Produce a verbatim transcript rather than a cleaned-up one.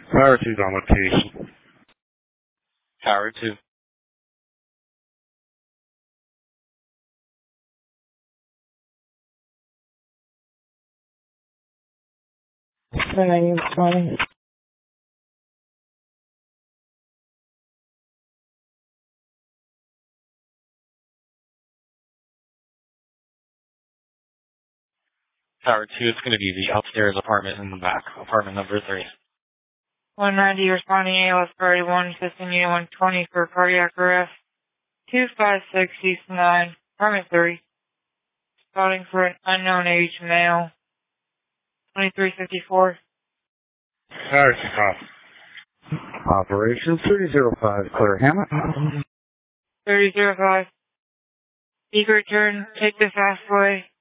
Tower two's on location. Tower two. nine twenty. Tower two is going to be the upstairs apartment in the back, apartment number three. one ninety responding A L S priority one, system unit one twenty for cardiac arrest. two five six East nine, apartment three. Spotting for an unknown age male. twenty-three fifty-four. Tower two off. Operation three zero five, clear Hammett. thirty oh five. Eager return, take the fast way.